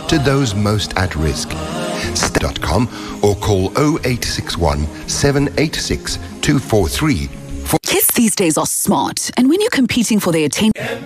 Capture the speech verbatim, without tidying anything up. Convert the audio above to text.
to those most at risk. Step dot com or call oh eight six one, seven eight six, two four three. For Kids these days are smart, and when you're competing for their attention...